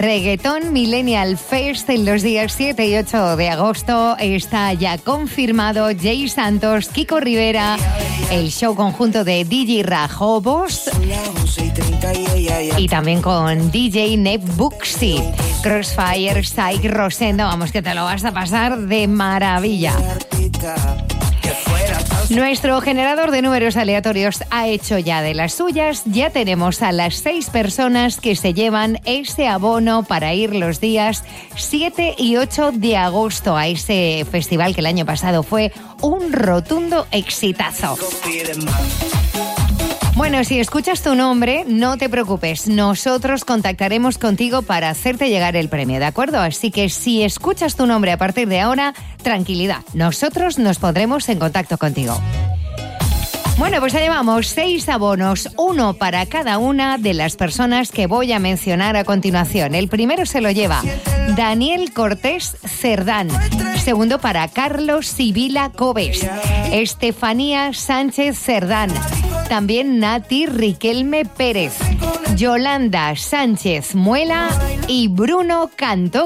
Reggaeton Millennial Fest en los días 7 y 8 de agosto. Está ya confirmado Jay Santos, Kiko Rivera, el show conjunto de DJ Rajobos y también con DJ Neb Buxi, Crossfire, Psych, Rosendo. Vamos, que te lo vas a pasar de maravilla. Nuestro generador de números aleatorios ha hecho ya de las suyas. Ya tenemos a las 6 personas que se llevan ese abono para ir los días 7 y 8 de agosto a ese festival que el año pasado fue un rotundo exitazo. Bueno, si escuchas tu nombre, no te preocupes. Nosotros contactaremos contigo para hacerte llegar el premio, ¿de acuerdo? Así que si escuchas tu nombre a partir de ahora, tranquilidad. Nosotros nos pondremos en contacto contigo. Bueno, pues ya llevamos 6 abonos, uno para cada una de las personas que voy a mencionar a continuación. El primero se lo lleva Daniel Cortés Cerdán. Segundo para Carlos Sibila Cobes. Estefanía Sánchez Cerdán. También Nati Riquelme Pérez. Yolanda Sánchez Muela y Bruno Cantó.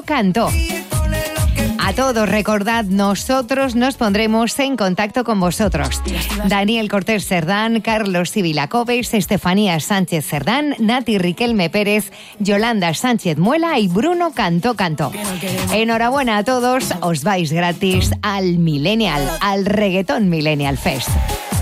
A todos, recordad, nosotros nos pondremos en contacto con vosotros. Daniel Cortés Cerdán, Carlos Sibila Cobes, Estefanía Sánchez Cerdán, Nati Riquelme Pérez, Yolanda Sánchez Muela y Bruno Cantó. Enhorabuena a todos, os vais gratis al Millennial, al Reggaeton Millennial Fest.